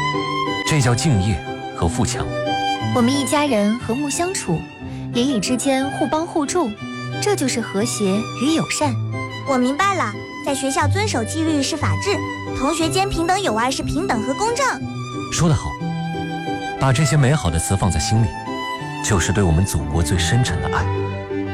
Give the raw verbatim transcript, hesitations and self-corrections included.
这叫敬业和富强。 我们一家人和睦相处，邻里之间互帮互助，这就是和谐与友善。 我明白了，在学校遵守纪律是法治，同学间平等友爱是平等和公正。 说得好，把这些美好的词放在心里，就是对我们祖国最深沉的爱。